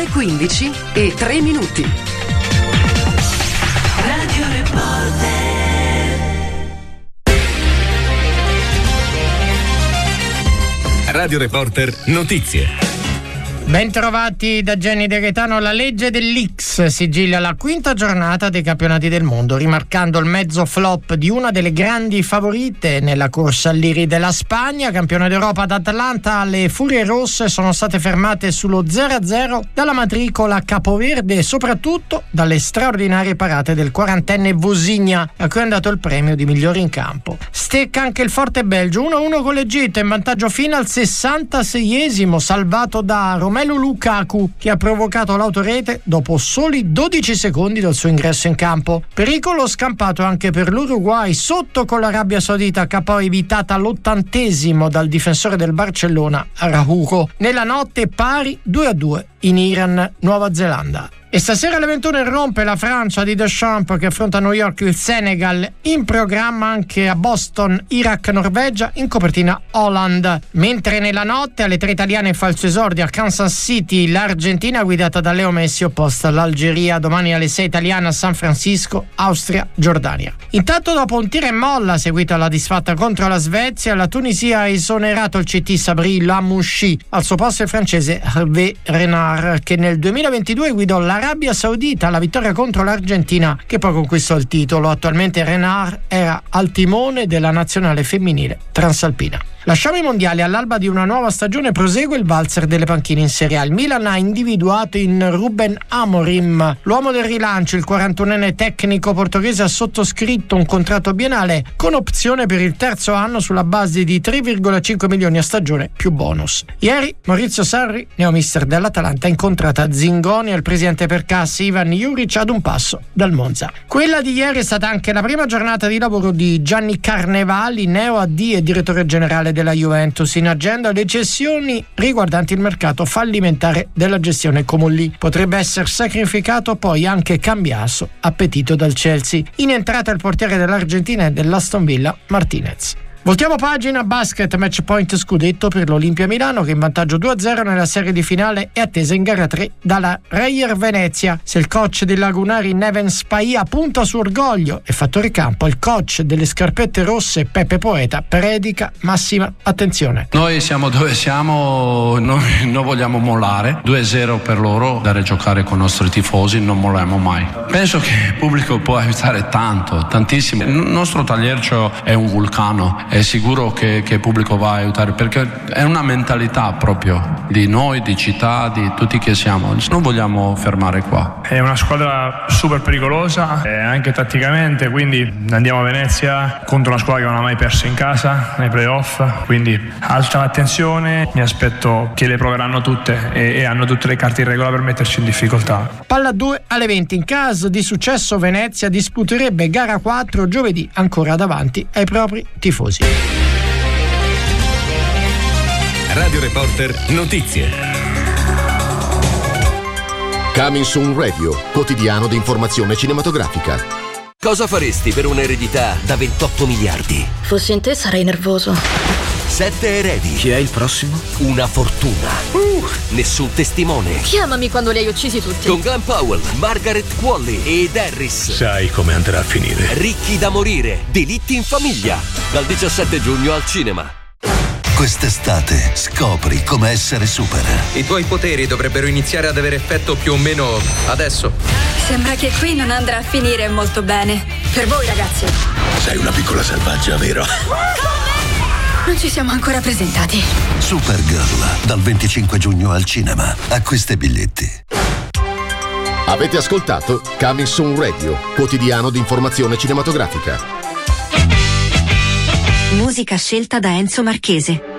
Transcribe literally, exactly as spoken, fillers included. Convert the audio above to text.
nove e quindici e tre minuti. Radio Reporter. Radio Reporter Notizie. Bentrovati da Jenny De Gaetano. La legge dell'X sigilla la quinta giornata dei campionati del mondo, rimarcando il mezzo flop di una delle grandi favorite nella corsa all'Iri della Spagna. Campione d'Europa ad Atlanta, le Furie Rosse sono state fermate sullo zero a zero dalla matricola capoverde e soprattutto dalle straordinarie parate del quarantenne Vosigna, a cui è andato il premio di migliore in campo. Stecca anche il forte Belgio, uno a uno con l'Egitto, in vantaggio fino al sessantaseiesimo, salvato da Romelu Lukaku, che ha provocato l'autorete dopo soli dodici secondi dal suo ingresso in campo. Pericolo scampato anche per l'Uruguay, sotto con l'Arabia Saudita, che ha poi evitata all'ottantesimo dal difensore del Barcellona, Araujo. Nella notte pari due a due in Iran, Nuova Zelanda. E stasera alle ventuno irrompe la Francia di Deschamps, che affronta a New York il Senegal. In programma anche a Boston Iraq Norvegia, in copertina Holland. Mentre nella notte alle tre italiane falso esordio a Kansas City l'Argentina, guidata da Leo Messi, opposta all'Algeria. Domani alle sei italiane a San Francisco, Austria Giordania. Intanto, dopo un tira e molla seguito alla disfatta contro la Svezia, la Tunisia ha esonerato il C T Sabri Lamouchi. Al suo posto il francese Hervé Renard, che nel duemilaventidue guidò l'Arabia Saudita alla vittoria contro l'Argentina, che poi conquistò il titolo. Attualmente Renard era al timone della nazionale femminile transalpina. Lasciamo i mondiali. All'alba di una nuova stagione prosegue il valzer delle panchine in Serie A. Il Milan ha individuato in Ruben Amorim l'uomo del rilancio. Il quarantunenne tecnico portoghese ha sottoscritto un contratto biennale con opzione per il terzo anno sulla base di tre virgola cinque milioni a stagione più bonus. Ieri Maurizio Sarri, neomister dell'Atalanta, ha incontrato a Zingonia il presidente per cassa Ivan Juric ad un passo dal Monza. Quella di ieri è stata anche la prima giornata di lavoro di Gianni Carnevali, neo A D e direttore generale della Juventus. In agenda le cessioni riguardanti il mercato fallimentare della gestione Comolli. Potrebbe essere sacrificato poi anche Cambiaso, appetito dal Chelsea. In entrata il portiere dell'Argentina e dell'Aston Villa, Martinez. Voltiamo pagina. Basket, match point scudetto per l'Olimpia Milano, che in vantaggio due a zero nella serie di finale è attesa in gara tre dalla Reyer Venezia. Se il coach dei lagunari Neven Spaia punta su orgoglio e fattore campo, il coach delle scarpette rosse Peppe Poeta predica massima attenzione. Noi siamo dove siamo, noi non vogliamo mollare. due a zero per loro, dare a giocare con i nostri tifosi, non molliamo mai. Penso che il pubblico può aiutare tanto, tantissimo. Il nostro tagliercio è un vulcano. È sicuro che, che il pubblico va a aiutare, perché è una mentalità proprio di noi, di città, di tutti che siamo. Non vogliamo fermare qua. È una squadra super pericolosa, eh, anche tatticamente, quindi andiamo a Venezia contro una squadra che non ha mai perso in casa nei playoff, quindi alta attenzione. Mi aspetto che le proveranno tutte e, e hanno tutte le carte in regola per metterci in difficoltà. Palla due alle venti. In caso di successo Venezia disputerebbe gara quattro giovedì, ancora davanti ai propri tifosi. Radio Reporter Notizie. Coming Soon Radio, quotidiano di informazione cinematografica. Cosa faresti per un'eredità da ventotto miliardi? Fossi in te sarei nervoso. Sette eredi. Chi è il prossimo? Una fortuna. Uh. Nessun testimone. Chiamami quando li hai uccisi tutti. Con Glenn Powell, Margaret Qualley ed Harris. Sai come andrà a finire. Ricchi da morire. Delitti in famiglia. Dal diciassette giugno al cinema. Quest'estate scopri come essere super. I tuoi poteri dovrebbero iniziare ad avere effetto più o meno adesso. Sembra che qui non andrà a finire molto bene. Per voi, ragazzi. Sei una piccola selvaggia, vero? Non ci siamo ancora presentati. Supergirl, dal venticinque giugno al cinema. Acquista i biglietti. Avete ascoltato Coming Soon Radio, quotidiano di informazione cinematografica. Musica scelta da Enzo Marchese.